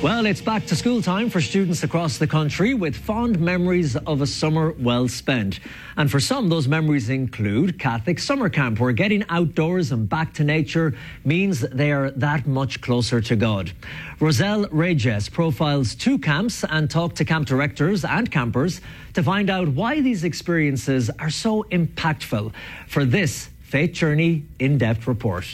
Well, it's back to school time for students across the country with fond memories of a summer well spent. And for some, those memories include Catholic summer camp, where getting outdoors and back to nature means they are that much closer to God. Roselle Reyes profiles 2 camps and talked to camp directors and campers to find out why these experiences are so impactful for this Faith Journey in-depth report.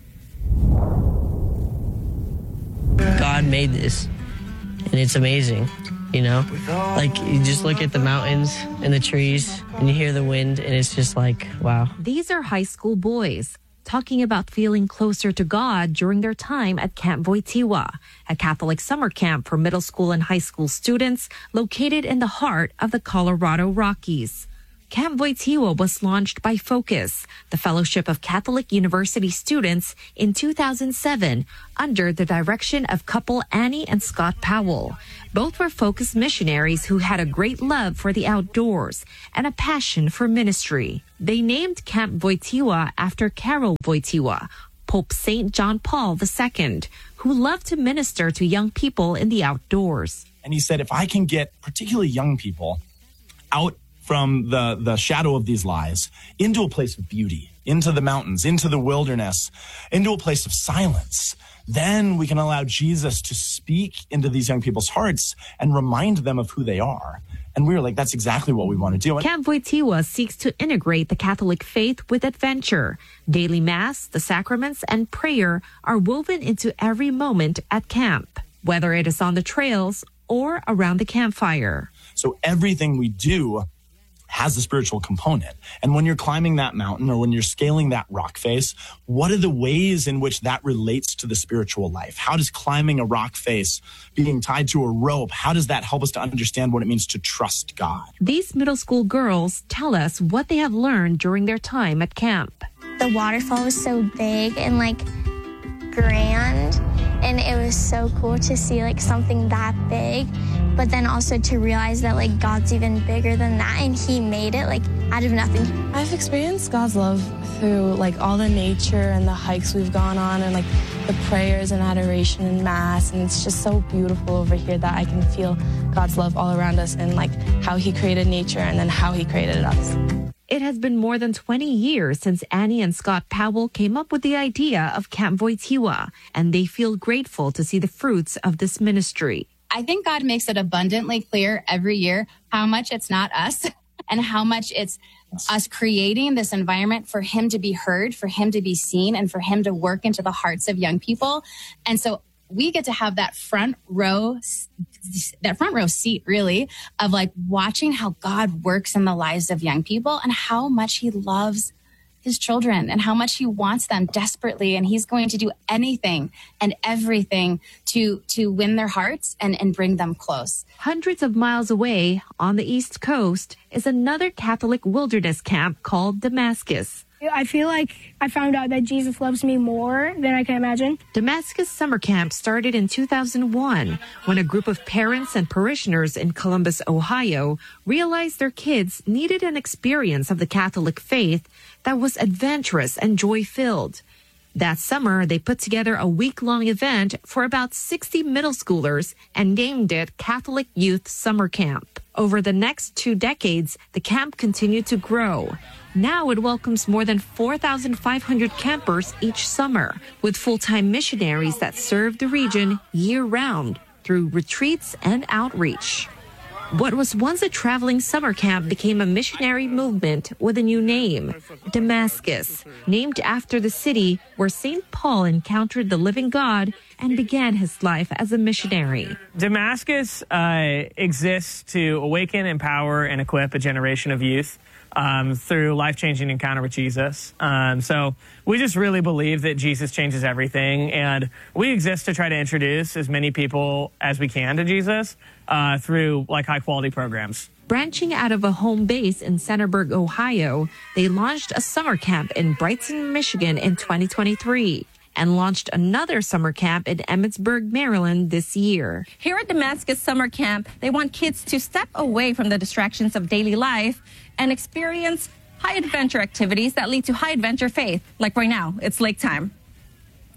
God made this, and it's amazing, you know? Like, you just look at the mountains and the trees, and you hear the wind, and it's just like, wow. These are high school boys talking about feeling closer to God during their time at Camp Wojtyła, a Catholic summer camp for middle school and high school students located in the heart of the Colorado Rockies. Camp Wojtyła was launched by Focus, the Fellowship of Catholic University Students, in 2007 under the direction of couple Annie and Scott Powell. Both were Focus missionaries who had a great love for the outdoors and a passion for ministry. They named Camp Wojtyła after Karol Wojtyła, Pope St. John Paul II, who loved to minister to young people in the outdoors. And he said, if I can get particularly young people out from the shadow of these lies into a place of beauty, into the mountains, into the wilderness, into a place of silence, then we can allow Jesus to speak into these young people's hearts and remind them of who they are. And we were like, that's exactly what we want to do. Camp Wojtyła seeks to integrate the Catholic faith with adventure. Daily Mass, the sacraments, and prayer are woven into every moment at camp, whether it is on the trails or around the campfire. So everything we do has a spiritual component. And when you're climbing that mountain or when you're scaling that rock face, what are the ways in which that relates to the spiritual life? How does climbing a rock face, being tied to a rope, how does that help us to understand what it means to trust God? These middle school girls tell us what they have learned during their time at camp. The waterfall was so big and grand, and it was so cool to see something that big, but then also to realize that God's even bigger than that, and he made it out of nothing. I've experienced God's love through all the nature and the hikes we've gone on, and the prayers and adoration and mass, and it's just so beautiful over here that I can feel God's love all around us, and how he created nature and then how he created us. It has been more than 20 years since Annie and Scott Powell came up with the idea of Camp Wojtyła, and they feel grateful to see the fruits of this ministry. I think God makes it abundantly clear every year how much it's not us and how much it's us creating this environment for him to be heard, for him to be seen, and for him to work into the hearts of young people. And so we get to have that front row seat, really, of watching how God works in the lives of young people and how much he loves his children and how much he wants them desperately. And he's going to do anything and everything to win their hearts and bring them close. Hundreds of miles away on the East Coast is another Catholic wilderness camp called Damascus. I feel like I found out that Jesus loves me more than I can imagine. Damascus Summer Camp started in 2001 when a group of parents and parishioners in Columbus, Ohio, realized their kids needed an experience of the Catholic faith that was adventurous and joy-filled. That summer, they put together a week-long event for about 60 middle schoolers and named it Catholic Youth Summer Camp. Over the next 2 decades, the camp continued to grow. Now it welcomes more than 4,500 campers each summer, with full-time missionaries that serve the region year-round through retreats and outreach. What was once a traveling summer camp became a missionary movement with a new name, Damascus, named after the city where St. Paul encountered the living God and began his life as a missionary. Damascus exists to awaken, empower, and equip a generation of youth through life-changing encounter with Jesus. So we just really believe that Jesus changes everything, and we exist to try to introduce as many people as we can to Jesus through high-quality programs. Branching out of a home base in Centerburg, Ohio, they launched a summer camp in Brighton, Michigan in 2023 and launched another summer camp in Emmitsburg, Maryland this year. Here at Damascus Summer Camp, they want kids to step away from the distractions of daily life and experience high-adventure activities that lead to high-adventure faith. Like right now, it's lake time.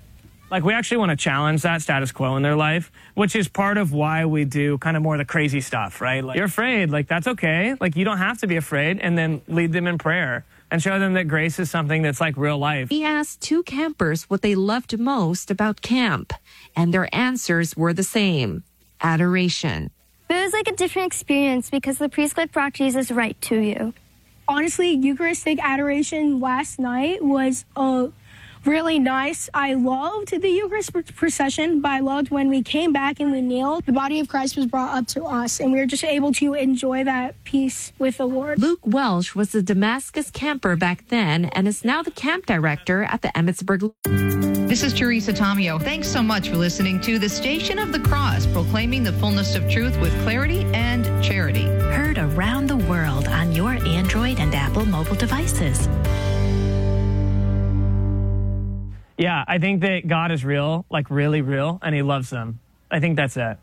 Like, we actually want to challenge that status quo in their life, which is part of why we do kind of more of the crazy stuff, right? Like, you're afraid, like, that's okay. Like, you don't have to be afraid, and then lead them in prayer and show them that grace is something that's like real life. He asked 2 campers what they loved most about camp, and their answers were the same: adoration. It was like a different experience because the priest like brought Jesus right to you. Honestly, Eucharistic adoration last night was really nice. I loved the Eucharist procession, but I loved when we came back and we kneeled. The body of Christ was brought up to us, and we were just able to enjoy that peace with the Lord. Luke Welsh was a Damascus camper back then and is now the camp director at the Emmitsburg. This is Teresa Tomeo. Thanks so much for listening to the Station of the Cross, proclaiming the fullness of truth with clarity and charity. Heard around the world on your Android and Apple mobile devices. Yeah, I think that God is real, like really real, and he loves them. I think that's it.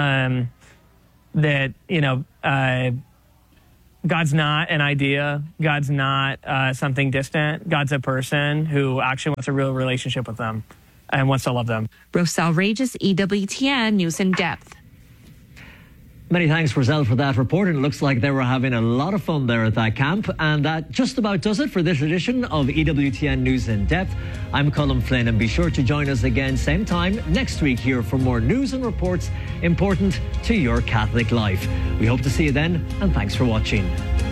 God's not an idea. God's not something distant. God's a person who actually wants a real relationship with them and wants to love them. Roselle Regis, EWTN News in Depth. Many thanks, Roselle, for that report. And it looks like they were having a lot of fun there at that camp. And that just about does it for this edition of EWTN News in Depth. I'm Colin Flynn, and be sure to join us again same time next week here for more news and reports important to your Catholic life. We hope to see you then, and thanks for watching.